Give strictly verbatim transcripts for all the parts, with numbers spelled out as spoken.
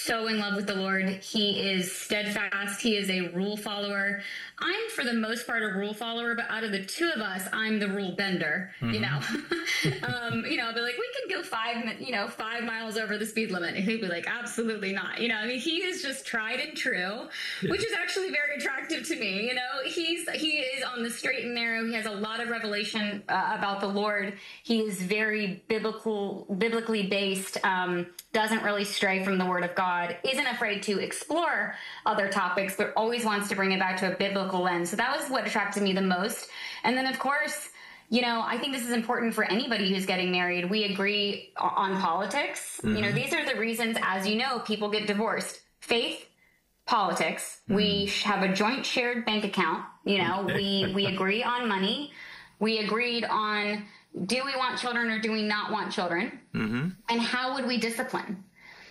so in love with the Lord. He is steadfast. He is a rule follower. I'm, for the most part, a rule follower, but out of the two of us, I'm the rule bender, mm-hmm. you know? um, you know, I'll be like, we can go five, you know, five miles over the speed limit. And he'd be like, absolutely not. You know, I mean, he is just tried and true, yeah. which is actually very attractive to me. You know, he's, he is on the straight and narrow. He has a lot of revelation uh, about the Lord. He is very biblical, biblically based, um, doesn't really stray from the Word of God, isn't afraid to explore other topics, but always wants to bring it back to a biblical lens. So that was what attracted me the most. And then, of course, you know, I think this is important for anybody who's getting married. We agree on politics. Mm-hmm. You know, these are the reasons, as you know, people get divorced. Faith, politics. Mm-hmm. We have a joint shared bank account. You know, we, we agree on money. We agreed on, do we want children or do we not want children? Mm-hmm. And how would we discipline?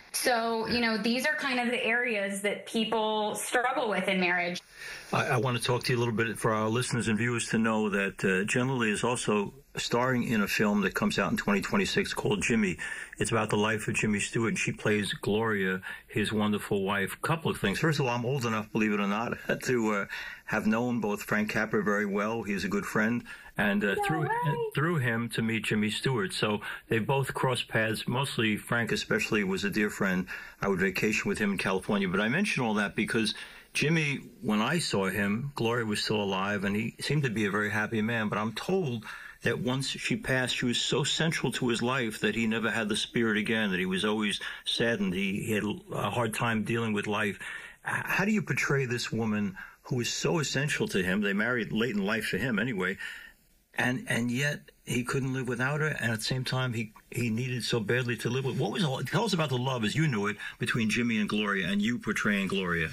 So, you know, these are kind of the areas that people struggle with in marriage. I, I want to talk to you a little bit for our listeners and viewers to know that uh, Jenna Lee is also starring in a film that comes out in twenty twenty-six called Jimmy. It's about the life of Jimmy Stewart, and she plays Gloria, his wonderful wife. A couple of things. First of all, I'm old enough, believe it or not, to uh, have known both Frank Capra very well. He's a good friend. And uh, through right. through him to meet Jimmy Stewart. So they both crossed paths. Mostly Frank especially was a dear friend. I would vacation with him in California. But I mention all that because Jimmy, when I saw him, Gloria was still alive, and he seemed to be a very happy man. But I'm told that once she passed, she was so central to his life that he never had the spirit again, that he was always saddened. He, he had a hard time dealing with life. How do you portray this woman who is so essential to him? They married late in life for him anyway. And and yet he couldn't live without her, and at the same time he, he needed so badly to live with. What was all? Tell us about the love as you knew it between Jimmy and Gloria, and you portraying Gloria.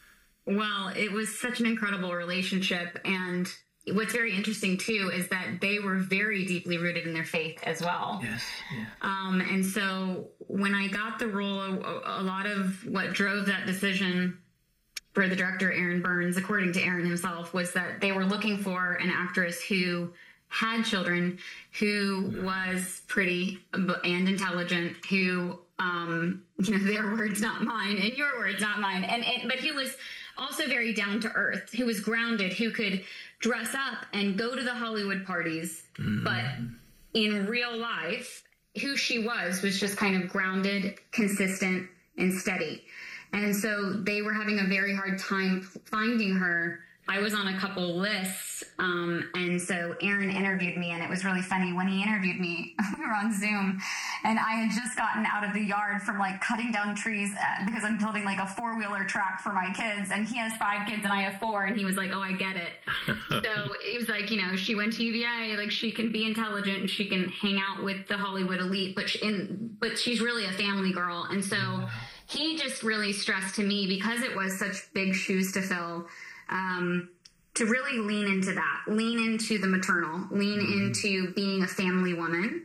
Well, it was such an incredible relationship, and what's very interesting too is that they were very deeply rooted in their faith as well. Yes. Yeah. Um, and so when I got the role, a, a lot of what drove that decision for the director, Aaron Burns, according to Aaron himself, was that they were looking for an actress who had children, who was pretty and intelligent, who, um, you know, their words, not mine, and your words, not mine. And, and but he was also very down to earth, who was grounded, who could dress up and go to the Hollywood parties. Mm-hmm. But in real life, who she was was just kind of grounded, consistent, and steady. And so they were having a very hard time finding her. I was on a couple lists, um, and so Aaron interviewed me, and it was really funny. When he interviewed me, we were on Zoom, and I had just gotten out of the yard from, like, cutting down trees uh, because I'm building, like, a four-wheeler track for my kids, and he has five kids, and I have four, and he was like, oh, I get it. So it was like, you know, she went to U V A, like, she can be intelligent, and she can hang out with the Hollywood elite, but, she, in, but she's really a family girl, and so he just really stressed to me, because it was such big shoes to fill, um, to really lean into that, lean into the maternal, lean mm-hmm. into being a family woman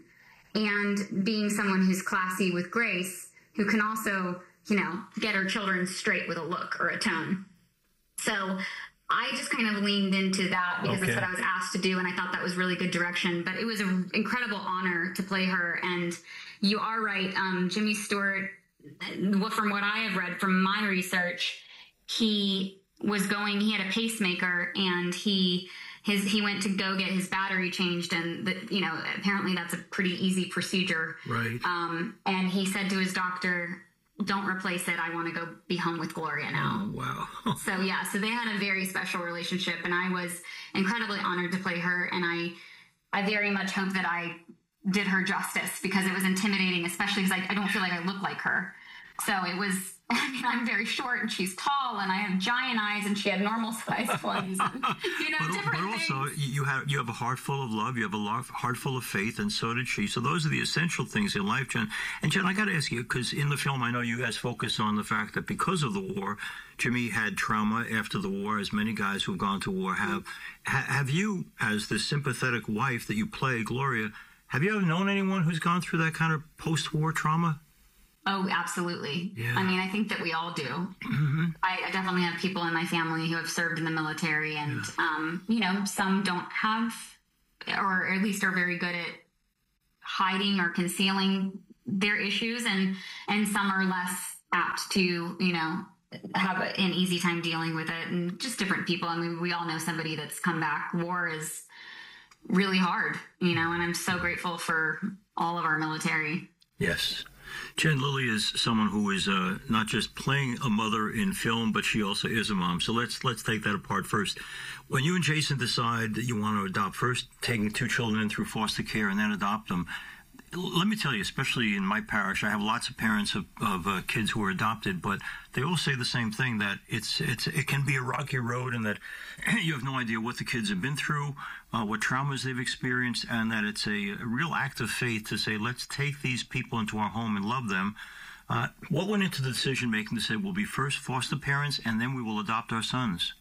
and being someone who's classy with grace, who can also, you know, get her children straight with a look or a tone. So I just kind of leaned into that because okay. that's what I was asked to do, and I thought that was really good direction. But it was an incredible honor to play her, and you are right. Um, Jimmy Stewart, from what I have read from my research, he was going, he had a pacemaker, and he, his, he went to go get his battery changed. And the, you know, apparently that's a pretty easy procedure. Right. Um, and he said to his doctor, don't replace it. I want to go be home with Gloria now. Oh, wow. So yeah, so they had a very special relationship, and I was incredibly honored to play her. And I, I very much hope that I did her justice, because it was intimidating, especially because I, I don't feel like I look like her. So it was, I mean, I'm very short and she's tall, and I have giant eyes and she had normal size ones. And, you know, but, different but also, things. you have you have a heart full of love, you have a heart full of faith, and so did she. So those are the essential things in life, Jen. And Jen, I got to ask you, because in the film, I know you guys focus on the fact that because of the war, Jimmy had trauma after the war, as many guys who've gone to war have. Mm-hmm. Ha- have you, as the sympathetic wife that you play, Gloria, have you ever known anyone who's gone through that kind of post-war trauma? Oh, absolutely. Yeah. I mean, I think that we all do. Mm-hmm. I, I definitely have people in my family who have served in the military, and, yeah. um, you know, some don't have, or at least are very good at hiding or concealing their issues, and, and some are less apt to, you know, have an easy time dealing with it, and just different people. I mean, we all know somebody that's come back. War is really hard, you know, and I'm so grateful for all of our military. Yes. Jen Lilly is someone who is uh, not just playing a mother in film, but she also is a mom. So let's let's take that apart first. When you and Jason decide that you want to adopt, first taking two children in through foster care and then adopt them, let me tell you, especially in my parish, I have lots of parents of, of uh, kids who are adopted, but they all say the same thing, that it's it's it can be a rocky road, and that you have no idea what the kids have been through, uh, what traumas they've experienced, and that it's a, a real act of faith to say, let's take these people into our home and love them. Uh, what went into the decision-making to say, we'll be first foster parents, and then we will adopt our sons?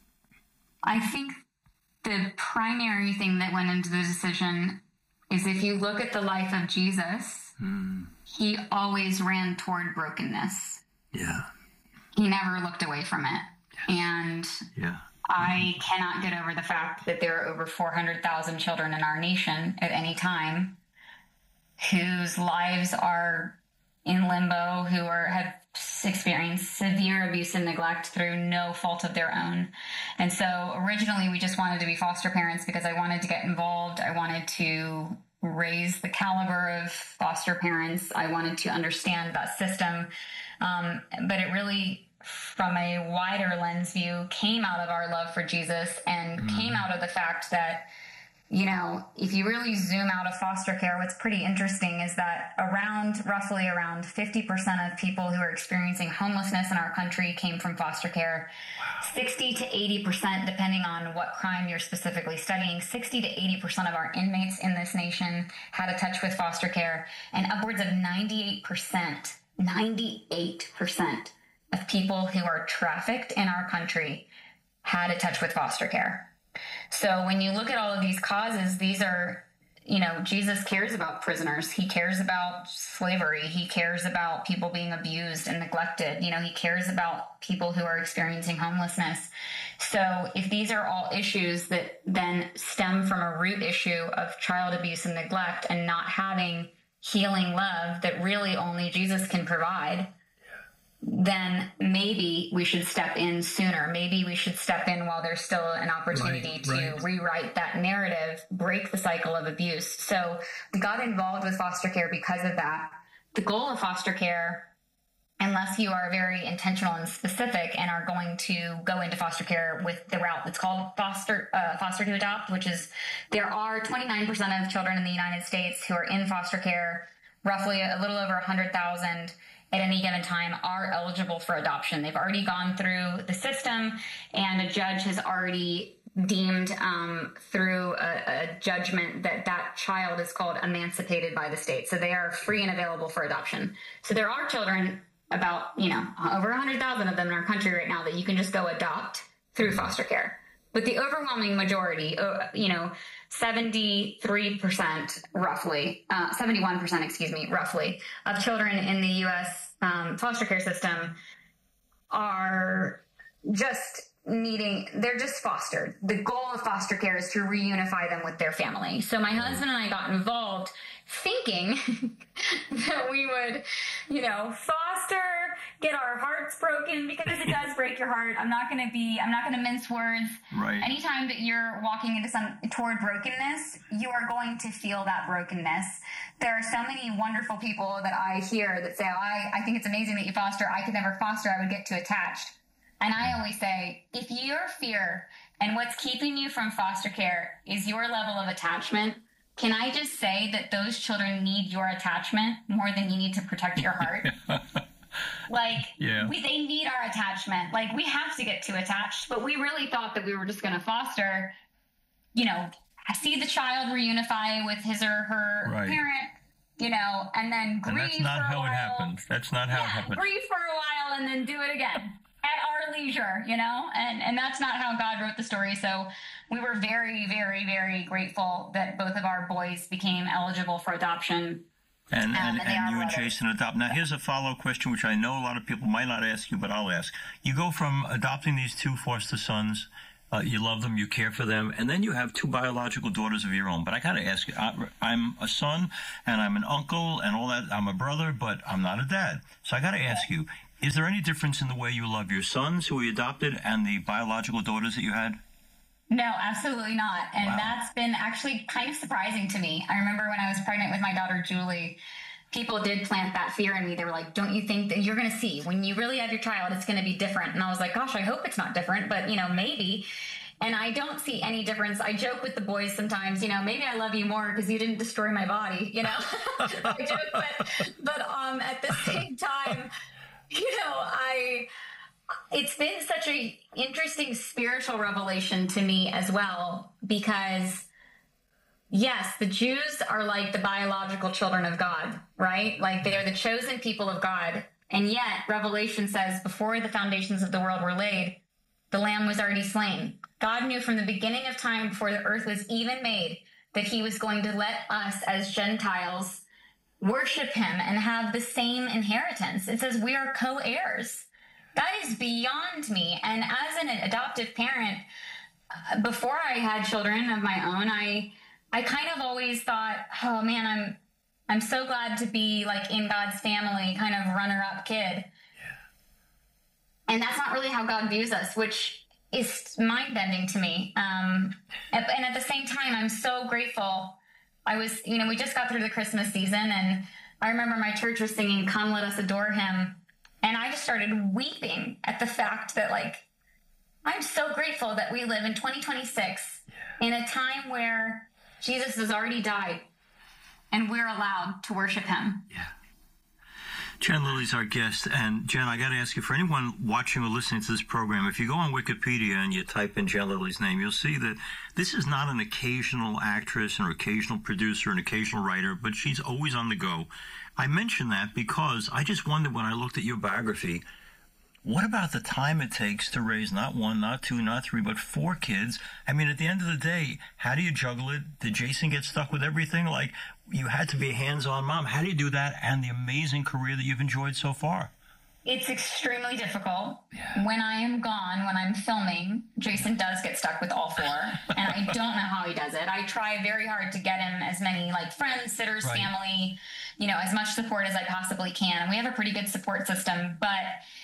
I think the primary thing that went into the decision is, if you look at the life of Jesus, mm. he always ran toward brokenness. Yeah. He never looked away from it. And yeah. I cannot get over the fact that there are over four hundred thousand children in our nation at any time whose lives are in limbo, who are have experienced severe abuse and neglect through no fault of their own. And so originally we just wanted to be foster parents because I wanted to get involved. I wanted to raise the caliber of foster parents. I wanted to understand that system. Um, but it really, from a wider lens view, came out of our love for Jesus, and mm. came out of the fact that, you know, if you really zoom out of foster care, what's pretty interesting is that around, roughly around fifty percent of people who are experiencing homelessness in our country came from foster care. Wow. sixty to eighty percent, depending on what crime you're specifically studying, sixty to eighty percent of our inmates in this nation had a touch with foster care. And upwards of ninety-eight percent, ninety-eight percent of people who are trafficked in our country had a touch with foster care. So when you look at all of these causes, these are, you know, Jesus cares about prisoners. He cares about slavery. He cares about people being abused and neglected. You know, he cares about people who are experiencing homelessness. So if these are all issues that then stem from a root issue of child abuse and neglect, and not having healing love that really only Jesus can provide, then maybe we should step in sooner. Maybe we should step in while there's still an opportunity right, to right. rewrite that narrative, break the cycle of abuse. So we got involved with foster care because of that. The goal of foster care, unless you are very intentional and specific and are going to go into foster care with the route that's called foster uh, foster to adopt, which is, there are twenty-nine percent of children in the United States who are in foster care, roughly a little over one hundred thousand at any given time are eligible for adoption. They've already gone through the system, and a judge has already deemed um, through a, a judgment that that child is called emancipated by the state. So they are free and available for adoption. So there are children, about, you know, over one hundred thousand of them in our country right now, that you can just go adopt through foster care. But the overwhelming majority, uh, you know, seventy-three percent roughly, uh, seventy-one percent, excuse me, roughly, of children in the U S um, foster care system are just needing, they're just fostered. The goal of foster care is to reunify them with their family. So my husband and I got involved thinking that we would, you know, foster, get our hearts broken, because it does break your heart. I'm not going to be, I'm not going to mince words. Right. Anytime that you're walking into some, toward brokenness, you are going to feel that brokenness. There are so many wonderful people that I hear that say, oh, I, I think it's amazing that you foster. I could never foster. I would get too attached. And I always say, if your fear and what's keeping you from foster care is your level of attachment, can I just say that those children need your attachment more than you need to protect your heart? Like, yeah. we, they need our attachment. Like, we have to get too attached. But we really thought that we were just going to foster, you know, see the child reunify with his or her right. parent, you know, and then grieve and that's not for how a while. It happened. That's not how yeah, it happened. Grieve for a while and then do it again. At our leisure, you know, and, and that's not how God wrote the story. So we were very, very, very grateful that both of our boys became eligible for adoption. And, um, and, and, and you and brothers. Jason adopt. Now, here's a follow-up question, which I know a lot of people might not ask you, but I'll ask. You go from adopting these two foster sons, uh, you love them, you care for them, and then you have two biological daughters of your own. But I got to ask you, I, I'm a son, and I'm an uncle, and all that. I'm a brother, but I'm not a dad. So I got to ask you, Is there any difference in the way you love your sons who you adopted and the biological daughters that you had? No, absolutely not. And Wow. that's been actually kind of surprising to me. I remember when I was pregnant with my daughter, Julie, people did plant that fear in me. They were like, don't you think that you're going to see when you really have your child, it's going to be different? And I was like, gosh, I hope it's not different, but you know, maybe. And I don't see any difference. I joke with the boys sometimes, you know, maybe I love you more because you didn't destroy my body, you know. I joke, but, but um, at the same time, you know, I, it's been such a interesting spiritual revelation to me as well, because yes, the Jews are like the biological children of God, right? Like they are the chosen people of God. And yet Revelation says before the foundations of the world were laid, the Lamb was already slain. God knew from the beginning of time, before the earth was even made, that he was going to let us as Gentiles worship him and have the same inheritance. It says we are co-heirs. That is beyond me. And as an adoptive parent, uh, before I had children of my own, I I kind of always thought, oh man, I'm I'm so glad to be like in God's family, kind of runner-up kid. And that's not really how God views us, which is mind-bending to me. Um, and, and at the same time, I'm so grateful. I was, you know, we just got through the Christmas season, and I remember my church was singing, "Come, Let Us Adore Him." And I just started weeping at the fact that, like, I'm so grateful that we live in twenty twenty-six yeah. in a time where Jesus has already died and we're allowed to worship him. Yeah. Jen Lilly's our guest. And Jen, I got to ask you, for anyone watching or listening to this program, if you go on Wikipedia and you type in Jen Lilly's name, you'll see that this is not an occasional actress or occasional producer, an occasional writer, but she's always on the go. I mention that because I just wondered when I looked at your biography, what about the time it takes to raise not one, not two, not three, but four kids? I mean, at the end of the day, how do you juggle it? Did Jason get stuck with everything? Like, you had to be a hands-on mom. How do you do that and the amazing career that you've enjoyed so far? It's extremely difficult. Yeah. When I am gone, when I'm filming, Jason does get stuck with all four, and I don't know how he does it. I try very hard to get him as many, like, friends, sitters, right. family, you know, as much support as I possibly can. We have a pretty good support system, but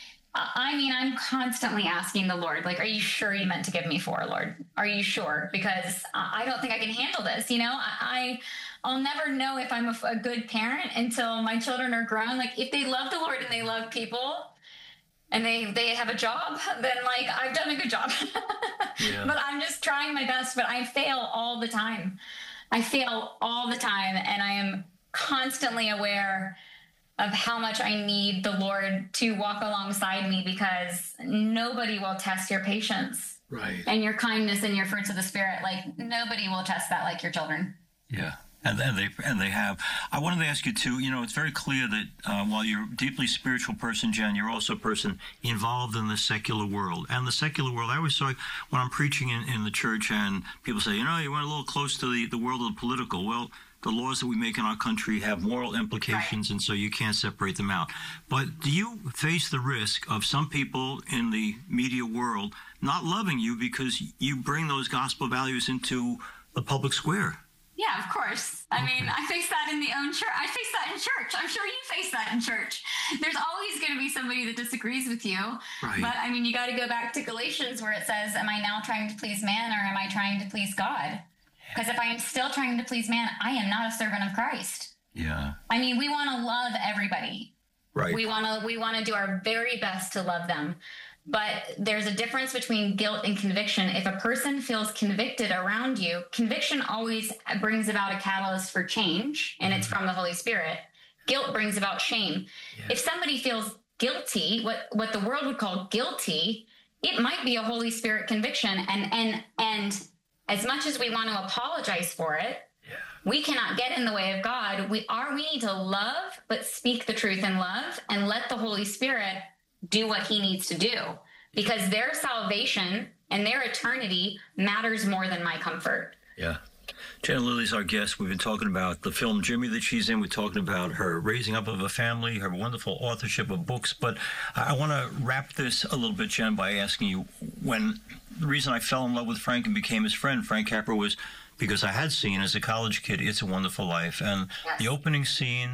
I mean, I'm constantly asking the Lord, like, are you sure you meant to give me four, Lord? Are you sure? Because I don't think I can handle this. You know, I, I'll never know if I'm a, a good parent until my children are grown. Like, if they love the Lord and they love people and they, they have a job, then, like, I've done a good job. Yeah. But I'm just trying my best, but I fail all the time. I fail all the time, and I am constantly aware of how much I need the Lord to walk alongside me, because nobody will test your patience, right, and your kindness and your fruits of the Spirit. Like, nobody will test that like your children. Yeah. And, and they and they have. I wanted to ask you too. You know, it's very clear that uh, while you're a deeply spiritual person, Jen, you're also a person involved in the secular world. And the secular world, I always say when I'm preaching in, in the church, and people say, you know, you went a little close to the, the world of the political. Well, the laws that we make in our country have moral implications, right, and so you can't separate them out. But do you face the risk of some people in the media world not loving you because you bring those gospel values into the public square? Yeah, of course. I okay. mean, I face that in the own church. I face that in church. I'm sure you face that in church. There's always going to be somebody that disagrees with you. Right. But, I mean, you got to go back to Galatians where it says, am I now trying to please man, or am I trying to please God? Because if I am still trying to please man, I am not a servant of Christ. Yeah. I mean, we want to love everybody. Right. We want to we want to do our very best to love them. But there's a difference between guilt and conviction. If a person feels convicted around you, conviction always brings about a catalyst for change, and mm-hmm. it's from the Holy Spirit. Guilt brings about shame. Yeah. If somebody feels guilty, what, what the world would call guilty, it might be a Holy Spirit conviction. And and and as much as we want to apologize for it, yeah. we cannot get in the way of God. We are we need to love, but speak the truth in love, and let the Holy Spirit do what he needs to do, because their salvation and their eternity matters more than my comfort. Yeah. Jen Lilly's our guest. We've been talking about the film Jimmy that she's in. We're talking about her raising up of a family, her wonderful authorship of books. But I want to wrap this a little bit, Jen, by asking you, when the reason I fell in love with Frank and became his friend, Frank Capra, was because I had seen as a college kid It's a Wonderful Life. And yes. the opening scene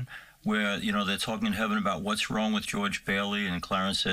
where, you know, they're talking in heaven about what's wrong with George Bailey, and Clarence says,